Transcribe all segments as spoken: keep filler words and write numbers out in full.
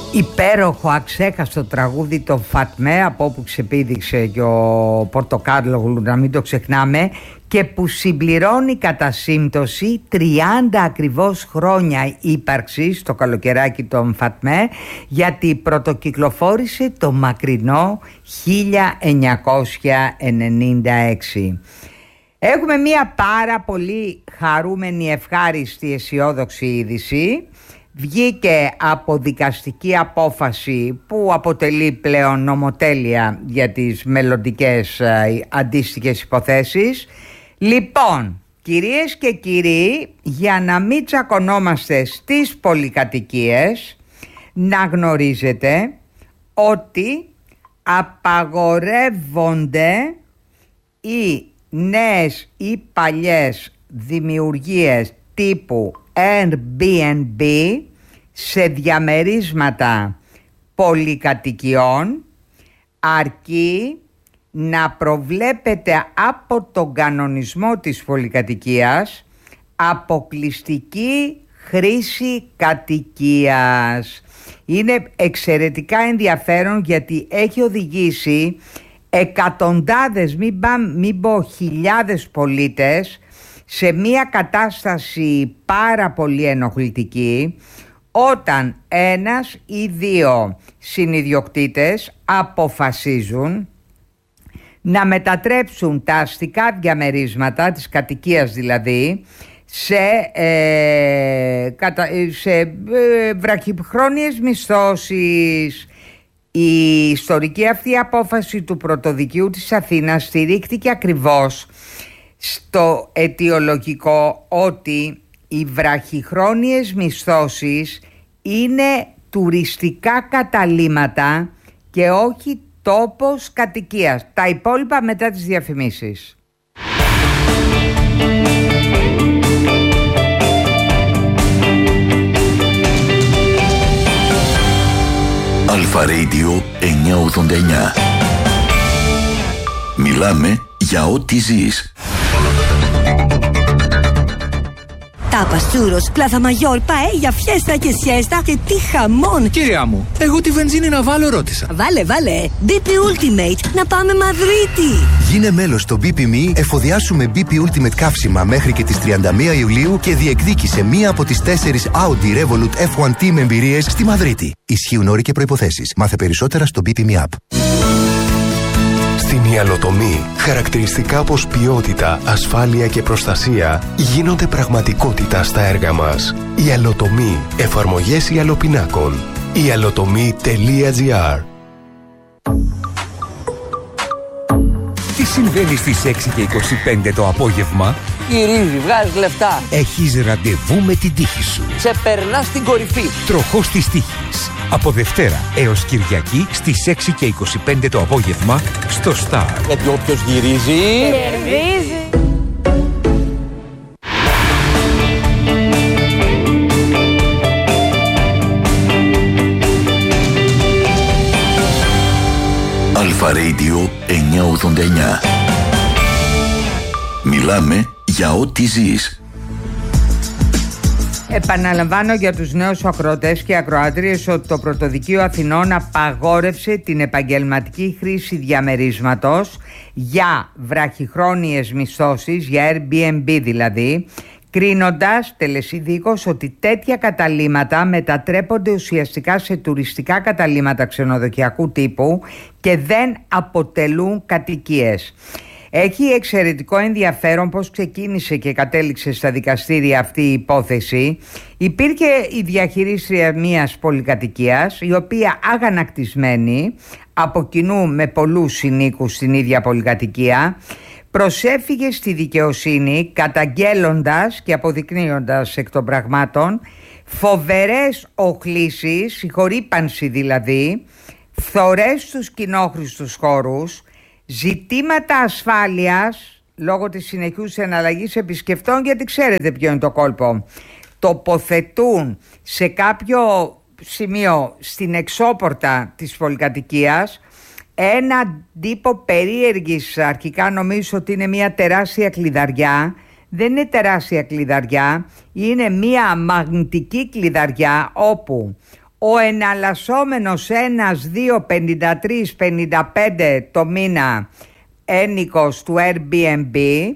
Υπέροχο αξέχαστο τραγούδι το Φατμέ, από όπου ξεπήδηξε και ο Πορτοκάλογλου, να μην το ξεχνάμε, και που συμπληρώνει κατά σύμπτωση τριάντα ακριβώς χρόνια ύπαρξης το καλοκαιράκι των Φατμέ, γιατί πρωτοκυκλοφόρησε το μακρινό χίλια εννιακόσια ενενήντα έξι. Έχουμε μία πάρα πολύ χαρούμενη, ευχάριστη, αισιόδοξη είδηση. Βγήκε από δικαστική απόφαση που αποτελεί πλέον νομοτέλεια για τις μελλοντικές ε, αντίστοιχες υποθέσεις. Λοιπόν, κυρίες και κύριοι, για να μην τσακωνόμαστε στις πολυκατοικίες, να γνωρίζετε ότι απαγορεύονται οι νέες ή παλιές δημιουργίες τύπου Airbnb σε διαμερίσματα πολυκατοικιών, αρκεί να προβλέπεται από τον κανονισμό της πολυκατοικίας αποκλειστική χρήση κατοικίας. Είναι εξαιρετικά ενδιαφέρον, γιατί έχει οδηγήσει εκατοντάδες, μην, πά, μην πω χιλιάδες πολίτες σε μια κατάσταση πάρα πολύ ενοχλητική, όταν ένας ή δύο συνιδιοκτήτες αποφασίζουν να μετατρέψουν τα αστικά διαμερίσματα της κατοικίας, δηλαδή σε, ε, κατα, σε ε, βραχυχρόνιες μισθώσεις. Η ιστορική αυτή απόφαση του Πρωτοδικείου της Αθήνας στηρίχτηκε ακριβώς στο αιτιολογικό ότι οι βραχυχρόνιες μισθώσεις είναι τουριστικά καταλύματα και όχι τόπος κατοικίας. Τα υπόλοιπα μετά τις διαφημίσεις. Αλφα Radio εννιακόσια ογδόντα εννιά. Μιλάμε για ό,τι ζεις. Τάπας, τσούρος, πλάθα μαγιόρ, παέλια, φιέστα και σιέστα και τι χαμόν! Κυρία μου, εγώ τη βενζίνη να βάλω ρώτησα. Βάλε, βάλε! μπι πι Ultimate, να πάμε Μαδρίτη! Γίνε μέλος στο μπι πι εμ ι, εφοδιάσου με μπι πι Ultimate καύσιμα μέχρι και τις τριάντα μία Ιουλίου και διεκδίκησε μία από τις τέσσερις Audi Revolut εφ ουάν Team εμπειρίες στη Μαδρίτη. Ισχύουν όροι και προϋποθέσεις. Μάθε περισσότερα στο μπι πι εμ ι App. Στην Ιαλοτομή, χαρακτηριστικά όπως ποιότητα, ασφάλεια και προστασία γίνονται πραγματικότητα στα έργα μας. Ιαλοτομή, εφαρμογές ιαλοπινάκων. ιαλοτομή τελεία τζι άρ. Τι συμβαίνει στις έξι και είκοσι πέντε το απόγευμα? Γυρίζει, βγάζεις λεφτά. Έχεις ραντεβού με την τύχη σου. Σε περνά στην κορυφή. Τροχός της τύχης. Από Δευτέρα έως Κυριακή στις έξι και είκοσι πέντε το απόγευμα στο Star. Γιατί όποιος γυρίζει... κερδίζει. Αλφα Radio εννιακόσια ογδόντα εννιά. Μιλάμε για ό,τι ζεις. Επαναλαμβάνω για τους νέους ακροατές και ακροάτριες ότι το Πρωτοδικείο Αθηνών απαγόρευσε την επαγγελματική χρήση διαμερίσματος για βραχυχρόνιες μισθώσεις, για Airbnb δηλαδή, κρίνοντας τελεσίδικος ότι τέτοια καταλύματα μετατρέπονται ουσιαστικά σε τουριστικά καταλύματα ξενοδοχειακού τύπου και δεν αποτελούν κατοικίες. Έχει εξαιρετικό ενδιαφέρον πώς ξεκίνησε και κατέληξε στα δικαστήρια αυτή η υπόθεση. Υπήρχε η διαχειρίστρια μιας πολυκατοικίας, η οποία αγανακτισμένη από κοινού με πολλούς συνοίκους στην ίδια πολυκατοικία, προσέφυγε στη δικαιοσύνη καταγγέλλοντας και αποδεικνύοντας εκ των πραγμάτων φοβερές οχλήσεις, συγχωρήπανση δηλαδή, φθορές στους κοινόχρηστους χώρους, ζητήματα ασφάλειας λόγω της συνεχούς εναλλαγής επισκεπτών, γιατί ξέρετε ποιο είναι το κόλπο. Τοποθετούν σε κάποιο σημείο στην εξώπορτα της πολυκατοικίας ένα τύπο περίεργης, αρχικά νομίζω ότι είναι μια τεράστια κλειδαριά. Δεν είναι τεράστια κλειδαριά, είναι μια μαγνητική κλειδαριά όπου ο εναλλασσόμενος ένας, δύο, πενήντα τρία, πενήντα πέντε το μήνα ένοικος του Airbnb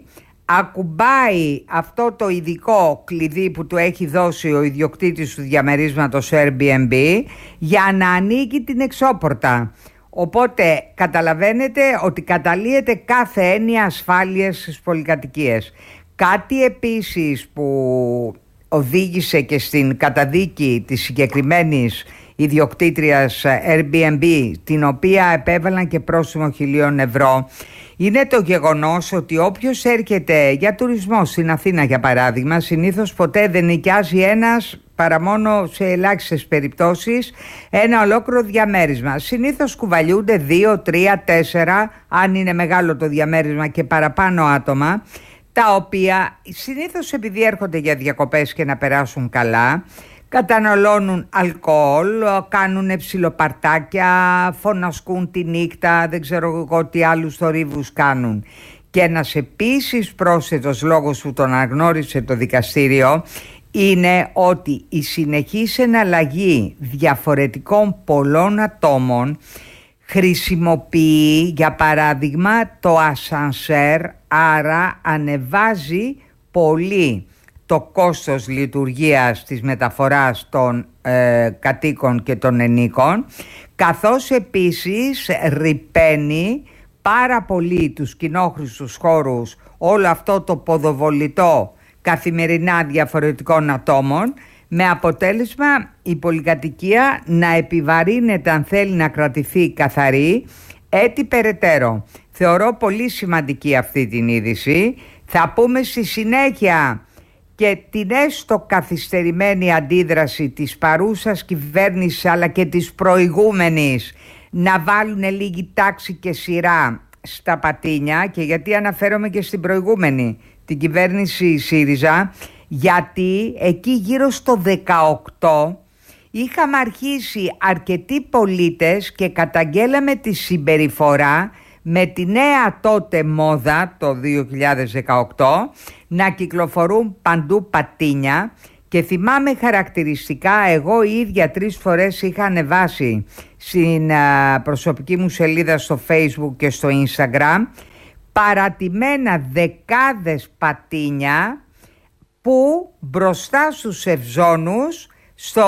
ακουμπάει αυτό το ειδικό κλειδί που του έχει δώσει ο ιδιοκτήτης του διαμερίσματος Airbnb για να ανοίγει την εξώπορτα. Οπότε καταλαβαίνετε ότι καταλύεται κάθε έννοια ασφάλειας στις πολυκατοικίες. Κάτι επίσης που οδήγησε και στην καταδίκη της συγκεκριμένης ιδιοκτήτριας Airbnb, την οποία επέβαλαν και πρόστιμο χιλίων ευρώ, είναι το γεγονός ότι όποιος έρχεται για τουρισμό στην Αθήνα, για παράδειγμα, συνήθως ποτέ δεν νοικιάζει ένας, παρά μόνο σε ελάχιστες περιπτώσεις, ένα ολόκληρο διαμέρισμα. Συνήθως κουβαλιούνται δύο, τρία, τέσσερα, αν είναι μεγάλο το διαμέρισμα, και παραπάνω άτομα, τα οποία συνήθως επειδή έρχονται για διακοπές και να περάσουν καλά, καταναλώνουν αλκοόλ, κάνουν ψιλοπαρτάκια, φωνασκούν τη νύχτα, δεν ξέρω εγώ τι άλλους θορύβους κάνουν. Και ένας επίσης πρόσθετος λόγος που τον αναγνώρισε το δικαστήριο είναι ότι η συνεχής εναλλαγή διαφορετικών πολλών ατόμων χρησιμοποιεί, για παράδειγμα, το ασανσέρ, άρα ανεβάζει πολύ το κόστος λειτουργίας της μεταφοράς των ε, κατοίκων και των ενίκων, καθώς επίσης ρυπαίνει πάρα πολύ τους κοινόχρηστους χώρους, όλο αυτό το ποδοβολητό καθημερινά διαφορετικών ατόμων, με αποτέλεσμα η πολυκατοικία να επιβαρύνεται, αν θέλει να κρατηθεί καθαρή, έτη περαιτέρω. Θεωρώ πολύ σημαντική αυτή την είδηση. Θα πούμε στη συνέχεια και την έστω καθυστερημένη αντίδραση της παρούσας κυβέρνησης αλλά και της προηγούμενης να βάλουν λίγη τάξη και σειρά στα πατίνια. Και γιατί αναφέρομαι και στην προηγούμενη, την κυβέρνηση ΣΥΡΙΖΑ, γιατί εκεί γύρω στο δεκαοκτώ είχαμε αρχίσει αρκετοί πολίτες και καταγγέλαμε τη συμπεριφορά με τη νέα τότε μόδα το δύο χιλιάδες δεκαοκτώ να κυκλοφορούν παντού πατίνια. Και θυμάμαι χαρακτηριστικά, εγώ η ίδια τρεις φορές είχα ανεβάσει στην α, προσωπική μου σελίδα στο Facebook και στο Instagram παρατημένα δεκάδες πατίνια που μπροστά στους ευζώνους, στο,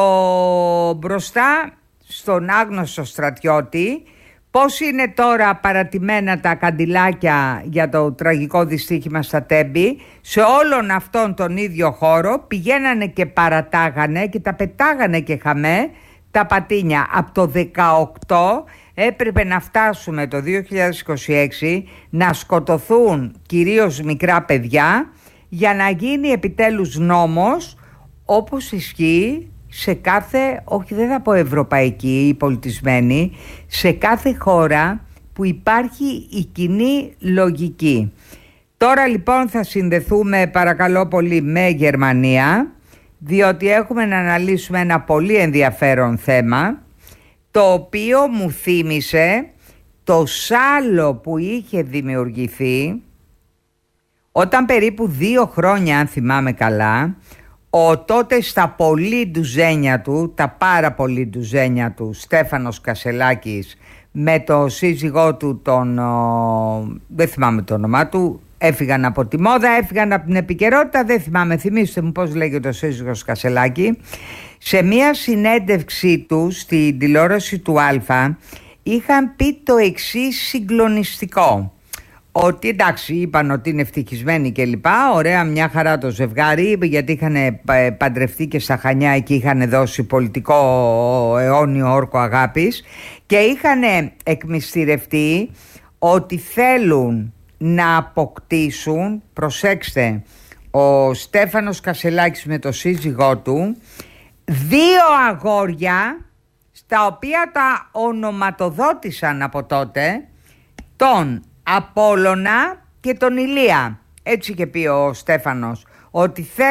μπροστά στον άγνωστο στρατιώτη, πώς είναι τώρα παρατημένα τα καντιλάκια για το τραγικό δυστύχημα στα Τέμπη, σε όλον αυτόν τον ίδιο χώρο πηγαίνανε και παρατάγανε και τα πετάγανε και χαμέ τα πατίνια. Από το δεκαοκτώ έπρεπε να φτάσουμε το δύο χιλιάδες είκοσι έξι να σκοτωθούν κυρίως μικρά παιδιά για να γίνει επιτέλους νόμος, όπως ισχύει σε κάθε, όχι δεν θα πω ευρωπαϊκή ή πολιτισμένη, σε κάθε χώρα που υπάρχει η κοινή λογική. Τώρα λοιπόν θα συνδεθούμε παρακαλώ πολύ με Γερμανία, διότι έχουμε να αναλύσουμε ένα πολύ ενδιαφέρον θέμα, το οποίο μου θύμισε το σάλο που είχε δημιουργηθεί όταν περίπου δύο χρόνια, αν θυμάμαι καλά, ο τότε στα πολύ ντουζένια του, τα πάρα πολύ ντουζένια του, Στέφανος Κασελάκης, με το σύζυγό του τον, ο, δεν θυμάμαι το όνομά του, έφυγαν από τη μόδα, έφυγαν από την επικαιρότητα, δεν θυμάμαι, θυμίστε μου πώς λέγεται ο σύζυγος Κασελάκη. Σε μία συνέντευξή του στην τηλεόραση του Αλφα είχαν πει το εξής συγκλονιστικό, ότι εντάξει είπαν ότι είναι ευτυχισμένοι και λοιπά, ωραία, μια χαρά το ζευγάρι, γιατί είχαν παντρευτεί και στα Χανιά, εκεί είχαν δώσει πολιτικό αιώνιο όρκο αγάπης και είχαν εκμυστηρευτεί ότι θέλουν να αποκτήσουν, προσέξτε, ο Στέφανος Κασελάκης με το σύζυγό του, δύο αγόρια στα οποία τα ονοματοδότησαν από τότε, τον Απόλλωνα και τον Ηλία. Έτσι και πει ο Στέφανος, ότι